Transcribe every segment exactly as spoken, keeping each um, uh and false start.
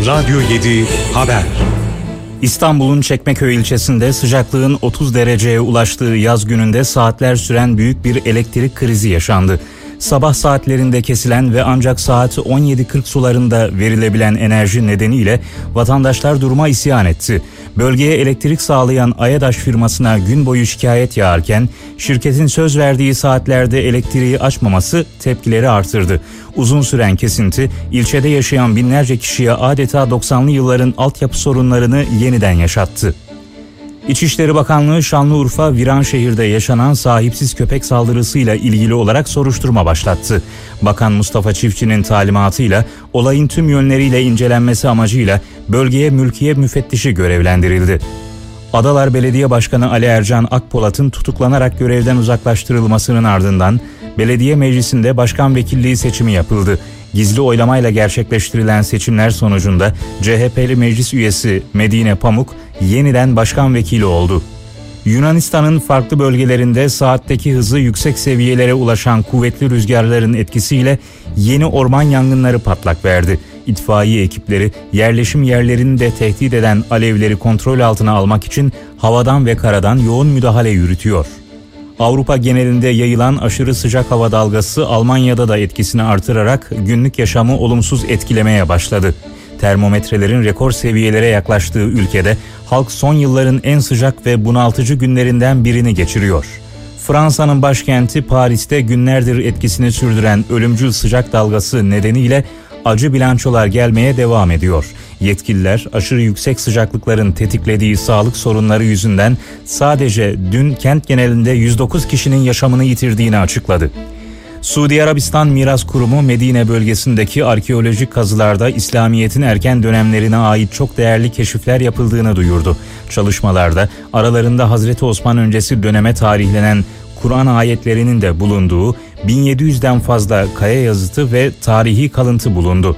Radyo yedi Haber. İstanbul'un Çekmeköy ilçesinde sıcaklığın otuz dereceye ulaştığı yaz gününde saatler süren büyük bir elektrik krizi yaşandı. Sabah saatlerinde kesilen ve ancak saat on yedi kırk sularında verilebilen enerji nedeniyle vatandaşlar duruma isyan etti. Bölgeye elektrik sağlayan Ayadaş firmasına gün boyu şikayet yağarken şirketin söz verdiği saatlerde elektriği açmaması tepkileri artırdı. Uzun süren kesinti ilçede yaşayan binlerce kişiye adeta doksanlı yılların altyapı sorunlarını yeniden yaşattı. İçişleri Bakanlığı Şanlıurfa Viranşehir'de yaşanan sahipsiz köpek saldırısıyla ilgili olarak soruşturma başlattı. Bakan Mustafa Çiftçi'nin talimatıyla olayın tüm yönleriyle incelenmesi amacıyla bölgeye mülkiye müfettişi görevlendirildi. Adalar Belediye Başkanı Ali Ercan Akpolat'ın tutuklanarak görevden uzaklaştırılmasının ardından belediye meclisinde başkan vekilliği seçimi yapıldı. Gizli oylamayla gerçekleştirilen seçimler sonucunda C H P'li meclis üyesi Medine Pamuk yeniden başkan vekili oldu. Yunanistan'ın farklı bölgelerinde saatteki hızı yüksek seviyelere ulaşan kuvvetli rüzgarların etkisiyle yeni orman yangınları patlak verdi. İtfaiye ekipleri yerleşim yerlerini de tehdit eden alevleri kontrol altına almak için havadan ve karadan yoğun müdahale yürütüyor. Avrupa genelinde yayılan aşırı sıcak hava dalgası Almanya'da da etkisini artırarak günlük yaşamı olumsuz etkilemeye başladı. Termometrelerin rekor seviyelere yaklaştığı ülkede halk son yılların en sıcak ve bunaltıcı günlerinden birini geçiriyor. Fransa'nın başkenti Paris'te günlerdir etkisini sürdüren ölümcül sıcak dalgası nedeniyle acı bilançolar gelmeye devam ediyor. Yetkililer aşırı yüksek sıcaklıkların tetiklediği sağlık sorunları yüzünden sadece dün kent genelinde yüz dokuz kişinin yaşamını yitirdiğini açıkladı. Suudi Arabistan Miras Kurumu Medine bölgesindeki arkeolojik kazılarda İslamiyet'in erken dönemlerine ait çok değerli keşifler yapıldığını duyurdu. Çalışmalarda aralarında Hazreti Osman öncesi döneme tarihlenen Kur'an ayetlerinin de bulunduğu bin yedi yüzden fazla kaya yazıtı ve tarihi kalıntı bulundu.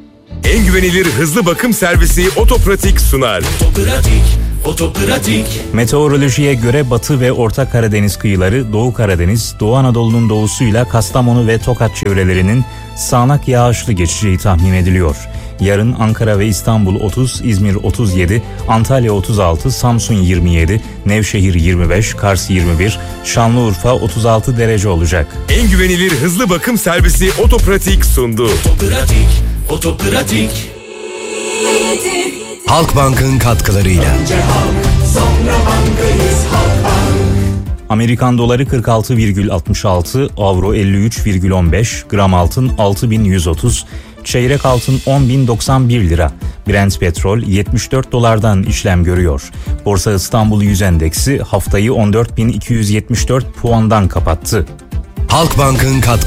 En güvenilir hızlı bakım servisi Otopratik sunar. Otopratik, Otopratik. Meteorolojiye göre Batı ve Orta Karadeniz kıyıları, Doğu Karadeniz, Doğu Anadolu'nun doğusuyla Kastamonu ve Tokat çevrelerinin sağanak yağışlı geçeceği tahmin ediliyor. Yarın Ankara ve İstanbul otuz, İzmir otuz yedi, Antalya otuz altı, Samsun yirmi yedi, Nevşehir yirmi beş, Kars yirmi bir, Şanlıurfa otuz altı derece olacak. En güvenilir hızlı bakım servisi Otopratik sundu. Otopratik, Otopratik. Halkbank'ın katkılarıyla. Önce halk, sonra bankayız Halkbank. Amerikan doları kırk altı virgül altmış altı, avro elli üç virgül on beş, gram altın altı bin yüz otuz, çeyrek altın on bin doksan bir lira. Brent petrol yetmiş dört dolardan işlem görüyor. Borsa İstanbul Yüz Endeksi haftayı on dört bin iki yüz yetmiş dört puandan kapattı. Halkbank'ın katkı